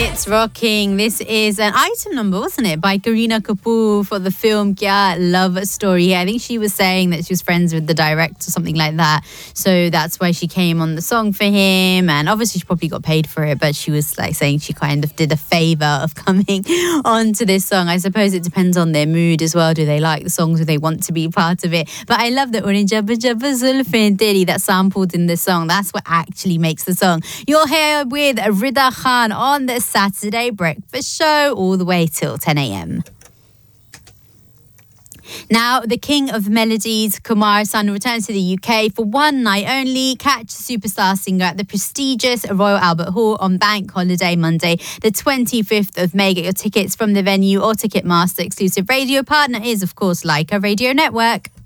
It's rocking. This is an item number, wasn't it, by Kareena Kapoor for the film Kya Love Story. I think she was saying that she was friends with the director or something like that. So that's why she came on the song for him. And obviously she probably got paid for it, but she was like saying she kind of did a favor of coming onto this song. I suppose it depends on their mood as well. Do they like the songs? Do they want to be part of it? But I love that Orange Jabba Jabba Zulfin Diri that's sampled in this song. That's what actually makes the song. You're here with Rida Khan on the Saturday Breakfast Show all the way till 10 a.m. Now, the king of melodies, Kumar Sanu, returns to the UK for one night only. Catch the superstar singer at the prestigious Royal Albert Hall on Bank Holiday Monday, the 25th of May. Get your tickets from the venue or Ticketmaster. Exclusive radio partner is, of course, Leica Radio Network.